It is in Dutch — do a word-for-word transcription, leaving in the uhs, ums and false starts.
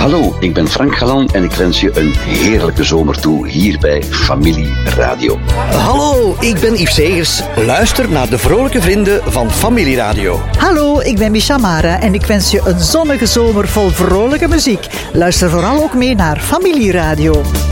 Hallo, ik ben Frank Galan en ik wens je een heerlijke zomer toe hier bij Familie Radio. Hallo, ik ben Yves Segers. Luister naar de vrolijke vrienden van Familie Radio. Hallo, ik ben Misha Mara en ik wens je een zonnige zomer vol vrolijke muziek. Luister vooral ook mee naar Familie Radio.